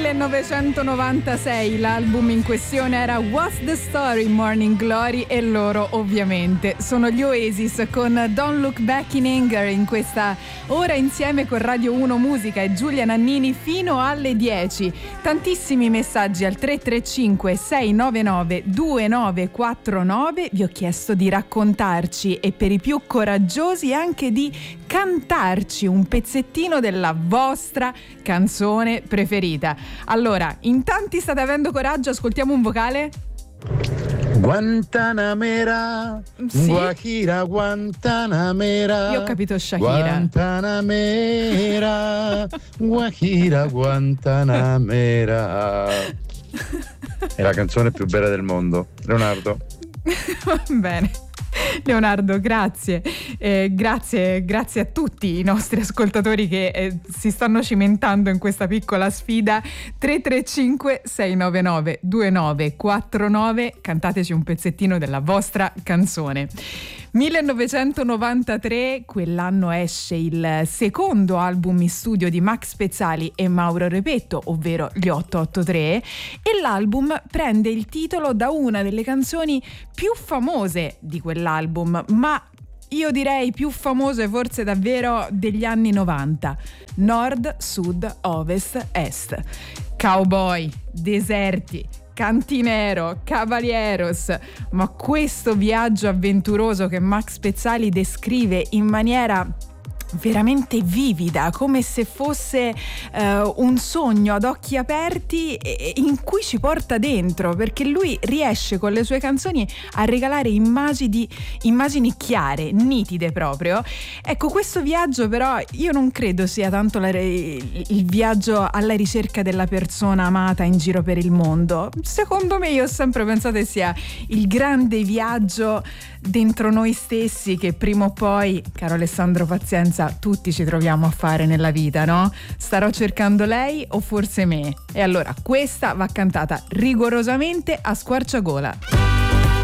1996, l'album in questione era What's the Story, Morning Glory, e loro ovviamente sono gli Oasis con Don't Look Back in Anger in questa ora insieme con Radio 1 Musica e Giulia Nannini fino alle 10. Tantissimi messaggi al 335 699 2949. Vi ho chiesto di raccontarci e per i più coraggiosi anche di cantarci un pezzettino della vostra canzone preferita. Allora, in tanti state avendo coraggio, ascoltiamo un vocale. Guantanamera, sì? Guajira, Guantanamera. Io ho capito Shakira. Guantanamera, Guajira, Guantanamera. È la canzone più bella del mondo. Leonardo. Bene. Leonardo, grazie. Grazie a tutti i nostri ascoltatori che si stanno cimentando in questa piccola sfida. 335 699 2949. Cantateci un pezzettino della vostra canzone. 1993, quell'anno esce il secondo album in studio di Max Pezzali e Mauro Repetto, ovvero gli 883, e l'album prende il titolo da una delle canzoni più famose di quell'album, ma io direi più famose forse davvero degli anni 90, Nord, Sud, Ovest, Est. Cowboy, deserti, Cantinero, Cavalieros, ma questo viaggio avventuroso che Max Pezzali descrive in maniera veramente vivida, come se fosse un sogno ad occhi aperti in cui ci porta dentro, perché lui riesce con le sue canzoni a regalare immagini chiare, nitide proprio. Ecco, questo viaggio però io non credo sia tanto il viaggio alla ricerca della persona amata in giro per il mondo. Secondo me, io ho sempre pensato che sia il grande viaggio dentro noi stessi che prima o poi, caro Alessandro Pazienza, tutti ci troviamo a fare nella vita, no? Starò cercando lei o forse me? E allora questa va cantata rigorosamente a squarciagola.